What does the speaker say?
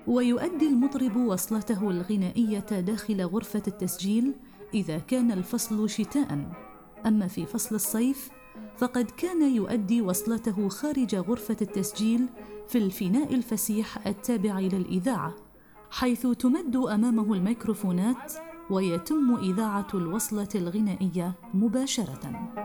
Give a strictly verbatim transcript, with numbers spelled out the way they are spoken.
ويؤدي المطرب وصلته الغنائية داخل غرفة التسجيل إذا كان الفصل شتاء، أما في فصل الصيف فقد كان يؤدي وصلته خارج غرفة التسجيل في الفناء الفسيح التابع للإذاعة، حيث تمد أمامه الميكروفونات ويتم إذاعة الوصلة الغنائية مباشرةً.